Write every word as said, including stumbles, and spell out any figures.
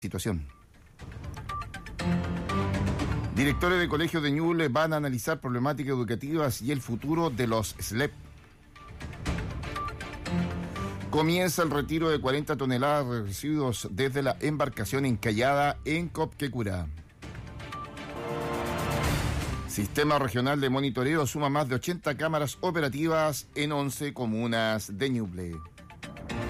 situación. Directores de colegios de Ñuble van a analizar problemáticas educativas y el futuro de los S L E P. Comienza el retiro de cuarenta toneladas de residuos desde la embarcación encallada en Copquecura. Sistema Regional de Monitoreo suma más de ochenta cámaras operativas en once comunas de Ñuble.